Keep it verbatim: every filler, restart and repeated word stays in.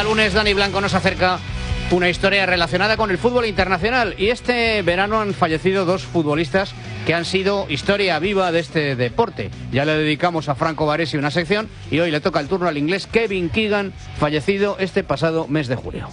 lunes Dani Blanco nos acerca una historia relacionada con el fútbol internacional. Y este verano han fallecido dos futbolistas que han sido historia viva de este deporte. Ya le dedicamos a Franco Baresi una sección y hoy le toca el turno al inglés Kevin Keegan, fallecido este pasado mes de julio.